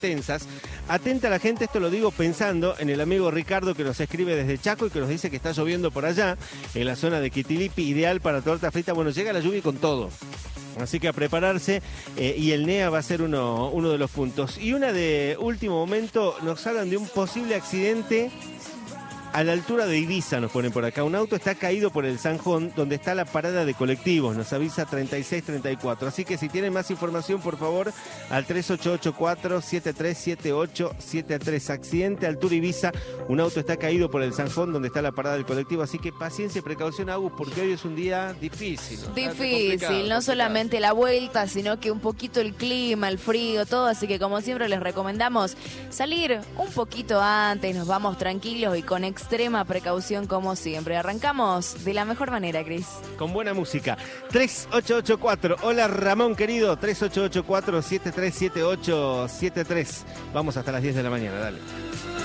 tensas. Atenta a la gente, esto lo digo pensando en el amigo Ricardo que nos escribe desde Chaco y que nos dice que está lloviendo por allá, en la zona de Quitilipi, ideal para torta frita. Bueno, llega la lluvia y con todo. Así que a prepararse, y el NEA va a ser uno de los puntos. Y una de último momento, nos hablan de un posible accidente a la altura de Ibiza, nos ponen por acá. Un auto está caído por el Zanjón, donde está la parada de colectivos, nos avisa 3634. Así que si tienen más información, por favor, al 3884-737873. Accidente, altura Ibiza, un auto está caído por el Zanjón, donde está la parada del colectivo. Así que paciencia y precaución, Agus, porque hoy es un día difícil, ¿no? Difícil, no solamente la vuelta, sino que un poquito el clima, el frío, todo. Así que como siempre les recomendamos salir un poquito antes, nos vamos tranquilos y con extrema precaución como siempre. Arrancamos de la mejor manera, Cris. Con buena música. 3884. Hola Ramón, querido. 3884-737873. Vamos hasta las 10 de la mañana, dale.